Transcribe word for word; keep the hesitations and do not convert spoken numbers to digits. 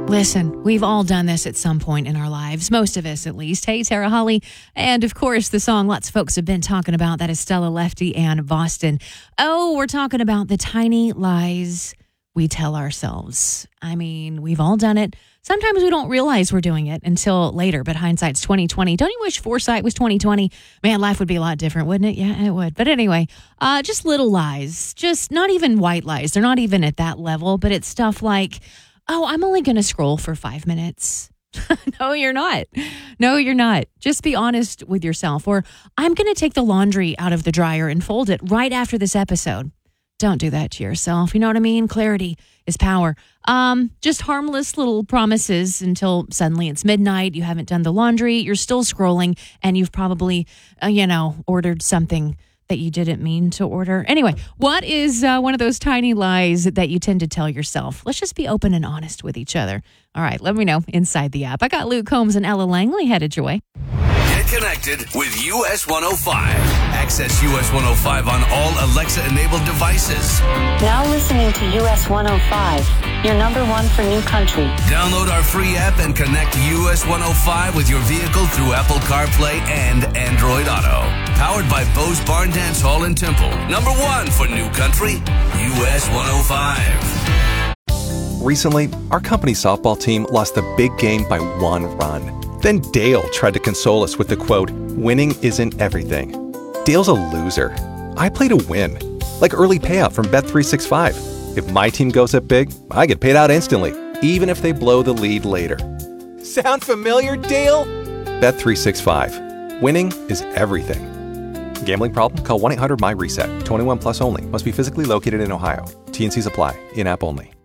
Listen, we've all done this at some point in our lives, most of us at least. Hey, Tara Holly. And of course, the song lots of folks have been talking about, that is Stella Lefty and Boston. Oh, we're talking about the tiny lies we tell ourselves. I mean, we've all done it. Sometimes we don't realize we're doing it until later, but hindsight's twenty twenty. Don't you wish foresight was twenty twenty? Man, life would be a lot different, wouldn't it? Yeah, it would. But anyway, uh, just little lies, just not even white lies. They're not even at that level, but it's stuff like, oh, I'm only going to scroll for five minutes. No, you're not. No, you're not. Just be honest with yourself. Or I'm going to take the laundry out of the dryer and fold it right after this episode. Don't do that to yourself. You know what I mean? Clarity is power. Um, just harmless little promises until suddenly it's midnight. You haven't done the laundry. You're still scrolling, and you've probably, uh, you know, ordered something that you didn't mean to order. Anyway, what is uh, one of those tiny lies that you tend to tell yourself? Let's just be open and honest with each other. All right, let me know inside the app. I got Luke Combs and Ella Langley headed your way. Get connected with U S one oh five. Access U S one oh five on all Alexa-enabled devices. Now listening to U S one oh five, your number one for new country. Download our free app and connect U S one oh five with your vehicle through Apple CarPlay and Android Auto. Powered by Bose Barn Dance Hall in Temple. Number one for new country, U S one oh five. Recently, our company softball team lost the big game by one run. Then Dale tried to console us with the quote, "Winning isn't everything." Dale's a loser. I play to win. Like early payout from Bet three sixty-five. If my team goes up big, I get paid out instantly, even if they blow the lead later. Sound familiar, Dale? Bet three sixty-five. Winning is everything. Gambling problem? Call one eight hundred M Y RESET. twenty-one plus only. Must be physically located in Ohio. T and C's apply. In-app only.